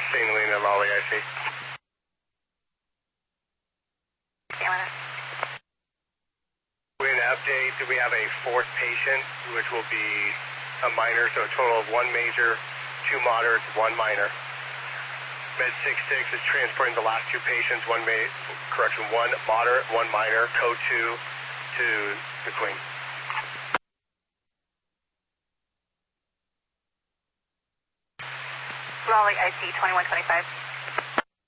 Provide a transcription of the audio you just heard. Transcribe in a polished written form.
St. Helena, Raleigh, I see. With an update, we have a fourth patient, which will be a minor, so a total of one major, two moderates, one minor. Med 66 is transporting the last two patients, one moderate, one minor, code 2 to the Queen. Raleigh, IC 2125.